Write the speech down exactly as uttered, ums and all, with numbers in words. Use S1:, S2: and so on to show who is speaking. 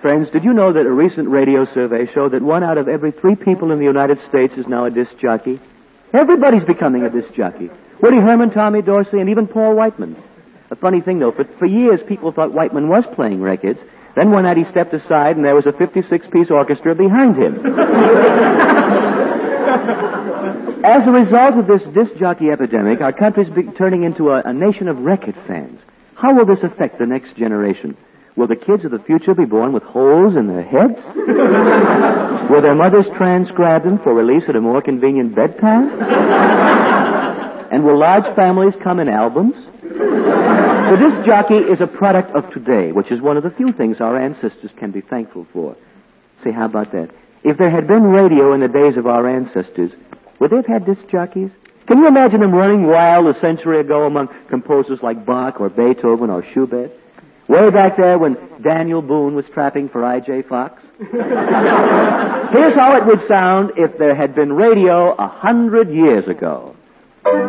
S1: Friends, did you know that a recent radio survey showed that one out of every three people in the United States is now a disc jockey? Everybody's becoming a disc jockey. Woody Herman, Tommy Dorsey, and even Paul Whiteman. A funny thing, though, for, for years people thought Whiteman was playing records. Then one night he stepped aside and there was a fifty-six piece orchestra behind him. As a result of this disc jockey epidemic, our country's be turning into a, a nation of record fans. How will this affect the next generation? Will the kids of the future be born with holes in their heads? Will their mothers transcribe them for release at a more convenient bedtime? And will large families come in albums? The disc jockey is a product of today, which is one of the few things our ancestors can be thankful for. Say, how about that? If there had been radio in the days of our ancestors, would they have had disc jockeys? Can you imagine them running wild a century ago among composers like Bach or Beethoven or Schubert? Way back there when Daniel Boone was trapping for I J Fox? Here's how it would sound if there had been radio a hundred years ago.